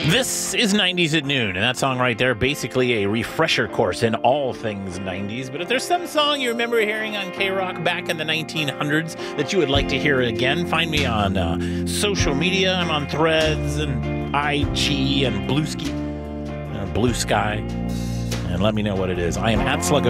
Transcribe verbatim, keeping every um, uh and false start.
This is nineties at Noon, and that song right there, basically a refresher course in all things nineties. But if there's some song you remember hearing on K-Rock back in the nineteen hundreds that you would like to hear again, find me on uh, social media. I'm on Threads and I G and Blueski, uh, Blue Sky, and let me know what it is. I am at Sluggo.